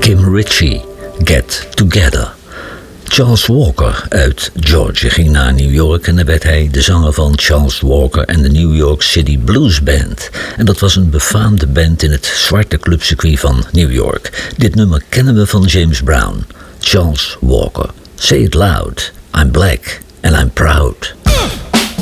Kim Ritchie, Get Together. Charles Walker uit Georgia ging naar New York en dan werd hij de zanger van Charles Walker en de New York City Blues Band. En dat was een befaamde band in het zwarte clubcircuit van New York. Dit nummer kennen we van James Brown. Charles Walker. Say it loud. I'm black and I'm proud.